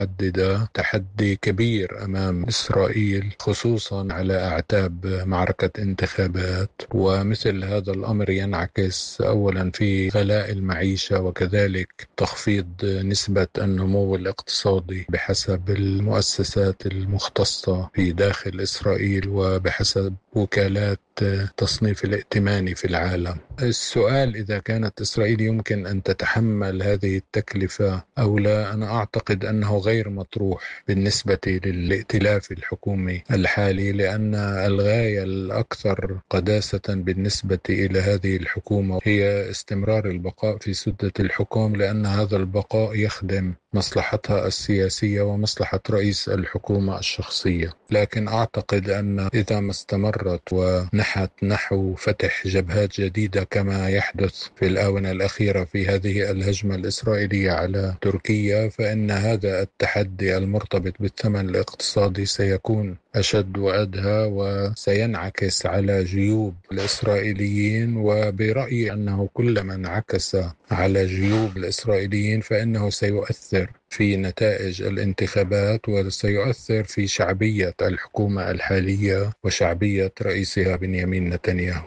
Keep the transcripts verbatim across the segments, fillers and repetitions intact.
متعددة، تحدي كبير أمام إسرائيل خصوصا على أعتاب معركة انتخابات. ومثل هذا الأمر ينعكس أولا في غلاء المعيشة، وكذلك تخفيض نسبة النمو الاقتصادي بحسب المؤسسات المختصة في داخل إسرائيل وبحسب وكالات تصنيف الائتماني في العالم. السؤال إذا كانت إسرائيل يمكن أن تتحمل هذه التكلفة أو لا، أنا أعتقد أنه غير مطروح بالنسبة للائتلاف الحكومي الحالي، لأن الغاية الأكثر قداسة بالنسبة إلى هذه الحكومة هي استمرار البقاء في سدة الحكم، لأن هذا البقاء يخدم مصلحتها السياسية ومصلحة رئيس الحكومة الشخصية. لكن أعتقد أن إذا ما استمرت ونحت نحو فتح جبهات جديدة كما يحدث في الآونة الأخيرة في هذه الهجمة الإسرائيلية على تركيا، فإن هذا التحدي المرتبط بالثمن الاقتصادي سيكون أشد وأدهى، وسينعكس على جيوب الإسرائيليين. وبرأيي أنه كلما انعكس على جيوب الإسرائيليين فإنه سيؤثر في نتائج الانتخابات، وسيؤثر في شعبية الحكومة الحالية وشعبية رئيسها بنيامين نتنياهو.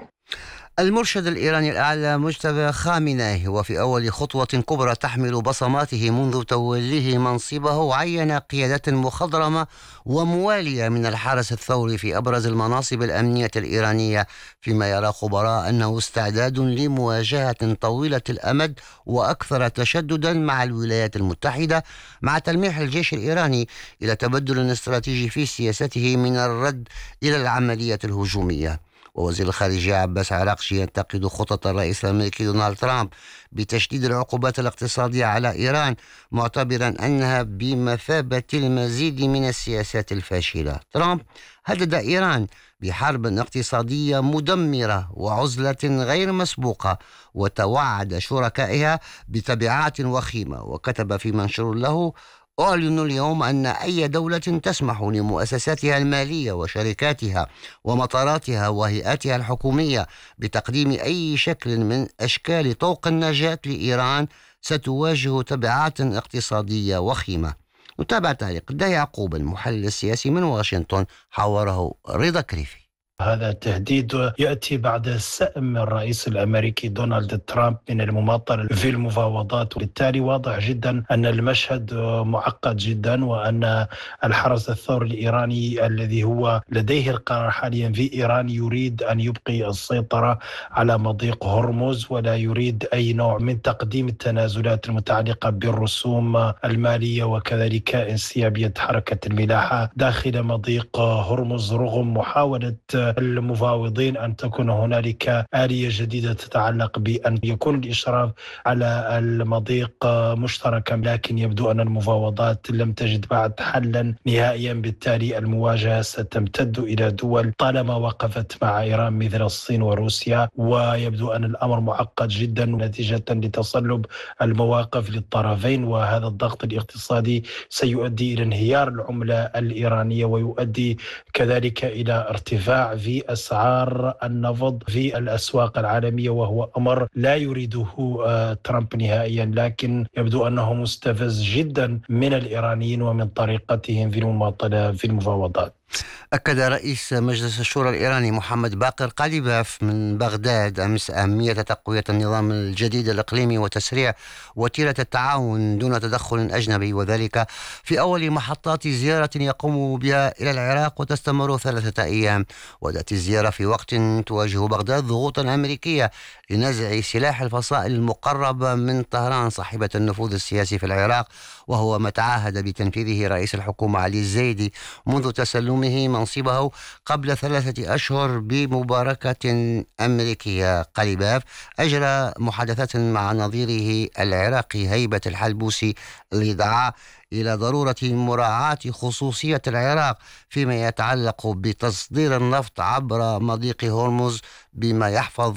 المرشد الإيراني الأعلى مجتبى خامنئي، وفي أول خطوة كبرى تحمل بصماته منذ توليه منصبه، عين قيادة مخضرمة وموالية من الحرس الثوري في أبرز المناصب الأمنية الإيرانية، فيما يرى خبراء أنه استعداد لمواجهة طويلة الأمد وأكثر تشددا مع الولايات المتحدة، مع تلميح الجيش الإيراني إلى تبدل استراتيجي في سياسته من الرد إلى العملية الهجومية. ووزير الخارجية عباس عراقشي ينتقد خطط الرئيس الأمريكي دونالد ترامب بتشديد العقوبات الاقتصادية على إيران، معتبرا أنها بمثابة المزيد من السياسات الفاشلة. ترامب هدد إيران بحرب اقتصادية مدمرة وعزلة غير مسبوقة، وتوعد شركائها بتبعات وخيمة. وكتب في منشور له: أعلن اليوم أن أي دولة تسمح لمؤسساتها المالية وشركاتها ومطاراتها وهيئاتها الحكومية بتقديم أي شكل من أشكال طوق النجاة لإيران ستواجه تبعات اقتصادية وخيمة. نتابع تعليق ده يعقوب المحلل السياسي من واشنطن، حوره رضا كريفي. هذا التهديد يأتي بعد سأم الرئيس الأمريكي دونالد ترامب من المماطلة في المفاوضات، وبالتالي واضح جدا أن المشهد معقد جدا، وأن الحرس الثوري الإيراني الذي هو لديه القرار حاليا في إيران يريد أن يبقي السيطرة على مضيق هرمز، ولا يريد أي نوع من تقديم التنازلات المتعلقة بالرسوم المالية وكذلك انسيابية حركة الملاحة داخل مضيق هرمز، رغم محاولة المفاوضين أن تكون هنالك آلية جديدة تتعلق بأن يكون الإشراف على المضيق مشتركا، لكن يبدو أن المفاوضات لم تجد بعد حلا نهائيا. بالتالي المواجهة ستمتد إلى دول طالما وقفت مع إيران مثل الصين وروسيا، ويبدو أن الأمر معقد جدا نتيجة لتصلب المواقف للطرفين. وهذا الضغط الاقتصادي سيؤدي إلى انهيار العملة الإيرانية، ويؤدي كذلك إلى ارتفاع في أسعار النفط في الأسواق العالمية، وهو أمر لا يريده ترامب نهائيا، لكن يبدو أنه مستفز جدا من الإيرانيين ومن طريقتهم في المماطلة في المفاوضات. أكد رئيس مجلس الشورى الإيراني محمد باقر قاليباف من بغداد أمس أهمية تقوية النظام الجديد الإقليمي وتسريع وتيرة التعاون دون تدخل أجنبي، وذلك في أول محطات زيارة يقوم بها إلى العراق وتستمر ثلاثة أيام. وتأتي الزيارة في وقت تواجه بغداد ضغوطا أمريكية لنزع سلاح الفصائل المقربة من طهران صاحبة النفوذ السياسي في العراق، وهو ما تعهد بتنفيذه رئيس الحكومة علي الزيدي منذ تسلمه منصبه قبل ثلاثة أشهر بمباركة أمريكية. قاليباف أجرى محادثات مع نظيره العراقي هيبة الحلبوسي لدعا إلى ضرورة مراعاة خصوصية العراق فيما يتعلق بتصدير النفط عبر مضيق هرمز بما يحفظ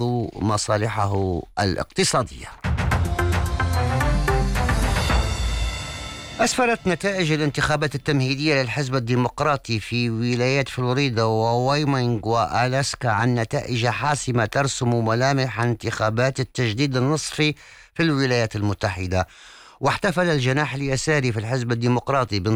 مصالحه الاقتصادية. أسفرت نتائج الانتخابات التمهيدية للحزب الديمقراطي في ولايات فلوريدا ووايومنغ وألاسكا عن نتائج حاسمة ترسم ملامح انتخابات التجديد النصفي في الولايات المتحدة. واحتفل الجناح اليساري في الحزب الديمقراطي